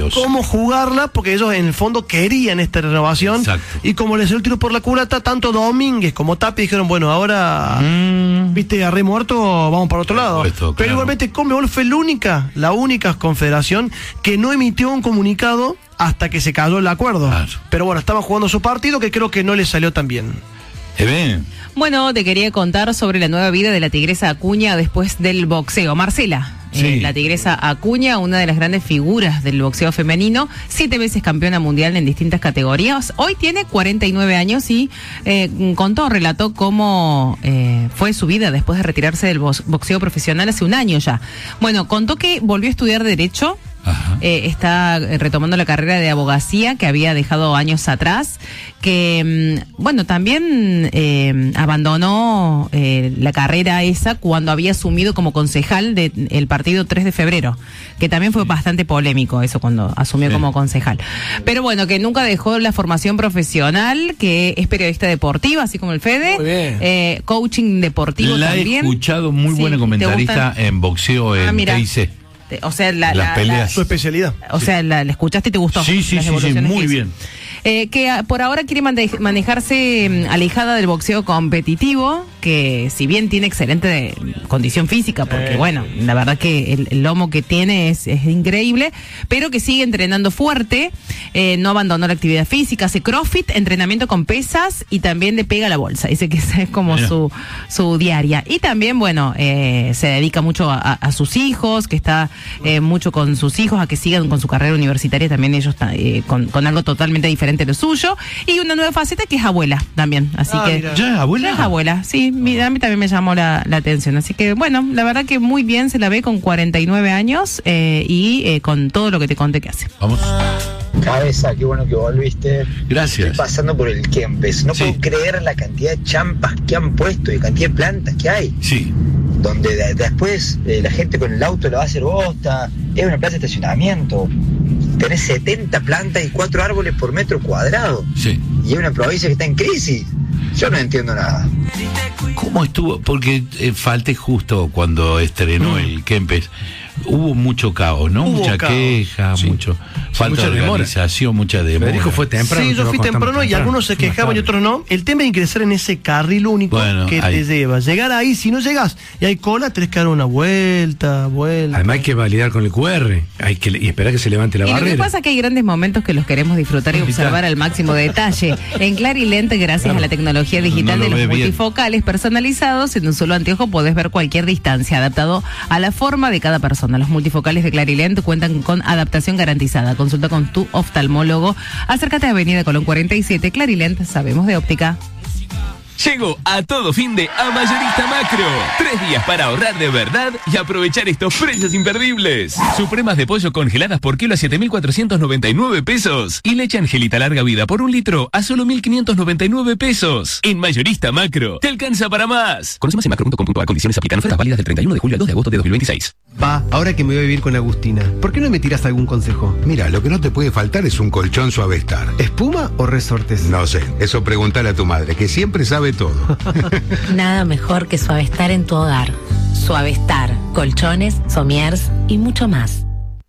cómo jugarla, porque ellos en el fondo querían esta renovación. Exacto. Y como les dio el tiro por la culata, tanto Domínguez como Tapia dijeron, bueno, ahora, viste, a rey muerto, vamos para otro lado. Esto, Pero claro. igualmente Conmebol fue la única confederación que no emitió un comunicado hasta que se cayó el acuerdo. Claro. Pero bueno, estaban jugando su partido, que creo que no les salió tan bien. Bueno, te quería contar sobre la nueva vida de la tigresa Acuña después del boxeo. Marcela. Sí. La tigresa Acuña, una de las grandes figuras del boxeo femenino, 7 veces campeona mundial en distintas categorías. Hoy tiene 49 años y relató cómo fue su vida después de retirarse del boxeo profesional hace un año ya. Bueno, contó que volvió a estudiar Derecho. Está retomando la carrera de abogacía que había dejado años atrás, que también abandonó la carrera esa cuando había asumido como concejal del partido 3 de febrero, que también fue bastante polémico eso cuando asumió como concejal. Pero bueno, que nunca dejó la formación profesional, que es periodista deportiva, así como el Fede. Muy bien. Coaching deportivo La también. he escuchado, muy buena comentarista en boxeo en TIC. O sea, las peleas. Su especialidad. O sea, la escuchaste y te gustó. Sí, las evoluciones muy que hizo. bien. Que por ahora quiere manejarse alejada del boxeo competitivo, que si bien tiene excelente condición física, porque bueno, la verdad que el lomo que tiene es increíble, pero que sigue entrenando fuerte, no abandonó la actividad física, hace CrossFit, entrenamiento con pesas y también le pega a la bolsa. Dice que esa es como su diaria. Y también, bueno, se dedica mucho a sus hijos, que está mucho con sus hijos, a que sigan con su carrera universitaria, también ellos con algo totalmente diferente de lo suyo, y una nueva faceta que es abuela también, así que mira. ¿Ya es abuela? ya es abuela, sí, a mí también me llamó la atención, así que bueno, la verdad que muy bien se la ve con 49 años y con todo lo que te conté que hace. Vamos. Cabeza, qué bueno que volviste. Gracias. Estoy pasando por el Kempes. No puedo creer la cantidad de champas que han puesto y la cantidad de plantas que hay. Sí. Donde después la gente con el auto lo va a hacer bosta. Es una plaza de estacionamiento. Tenés 70 plantas y 4 árboles por metro cuadrado. Sí. Y es una provincia que está en crisis. Yo no entiendo nada. ¿Cómo estuvo? Porque falté justo cuando estrenó el Kempes. Hubo mucho caos, ¿no? Hubo Mucha caos. queja, falta de organización, mucha demora. Federico fue temprano. Sí, yo fui temprano y algunos se quejaban y otros no. El tema es ingresar en ese carril único que te lleva. Llegar ahí, si no llegas y hay cola, tenés que dar una vuelta. Además hay que validar con el QR, y esperar que se levante la Y lo barrera. que pasa es que hay grandes momentos que los queremos disfrutar y observar al máximo detalle. En Clarilent, gracias a la tecnología digital No lo de los ve bien. multifocales personalizados, en un solo anteojo podés ver cualquier distancia, adaptado a la forma de cada persona. Los multifocales de Clarilent cuentan con adaptación garantizada. Consulta con tu oftalmólogo. Acércate a Avenida Colón 47. Clarilent, sabemos de óptica. Llegó a todo fin de a Mayorista Macro. 3 días para ahorrar de verdad y aprovechar estos precios imperdibles. Supremas de pollo congeladas por kilo a 7.499 pesos. Y leche Angelita larga vida por 1 litro a solo 1.599 pesos. En Mayorista Macro, te alcanza para más. Conoce más en macro.com.ar. Condiciones aplican. Ofertas válidas del 31 de julio al 2 de agosto de 2026. Pa, ahora que me voy a vivir con Agustina, ¿por qué no me tiras algún consejo? Mira, lo que no te puede faltar es un colchón Suavestar. ¿Espuma o resortes? No sé, eso pregúntale a tu madre, que siempre sabe todo. Nada mejor que Suavestar en tu hogar. Suavestar, colchones, somiers y mucho más.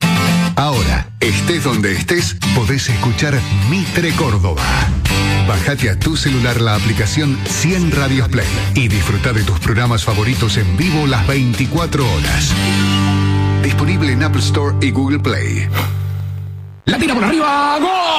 Ahora, estés donde estés, podés escuchar Mitre Córdoba. Bájate a tu celular la aplicación 100 Radios Play y disfruta de tus programas favoritos en vivo las 24 horas. Disponible en Apple Store y Google Play. La tira por arriba,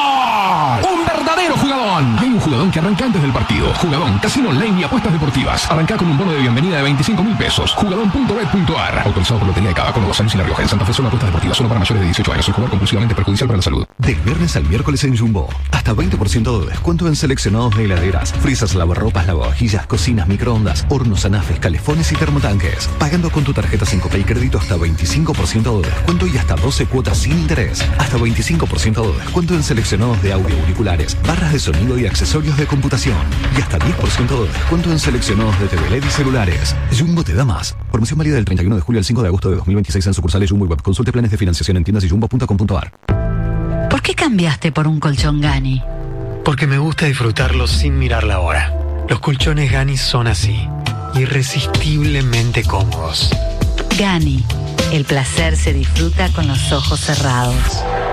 ¡gol! ¡Un verdadero jugadón! Hay un jugadón que arranca antes del partido. Jugadón, casino online y apuestas deportivas. Arranca con un bono de bienvenida de 25.000 pesos. Jugadón.bet.ar. Autorizado por Lotería de Cava con 2 años y La Rioja. En Santa Fe solo apuestas deportivas, solo para mayores de 18 años. El jugar compulsivamente perjudicial para la salud. Del viernes al miércoles en Jumbo. Hasta 20% de descuento en seleccionados de heladeras, frisas, lavarropas, lavavajillas, cocinas, microondas, hornos, anafes, calefones y termotanques. Pagando con tu tarjeta 5P y crédito hasta 25% de descuento y hasta 12 cuotas sin interés. Hasta 25% de descuento en seleccionados de audio, auriculares, barras de sonido y accesorios de computación. Y hasta 10% de descuento en seleccionados de TV LED y celulares. Jumbo te da más. Promoción válida del 31 de julio al 5 de agosto de 2026 en sucursales Jumbo y Web. Consulte planes de financiación en tiendas y jumbo.com.ar. ¿Por qué cambiaste por un colchón Gani? Porque me gusta disfrutarlo sin mirar la hora. Los colchones Gani son así, irresistiblemente cómodos. Gani, el placer se disfruta con los ojos cerrados.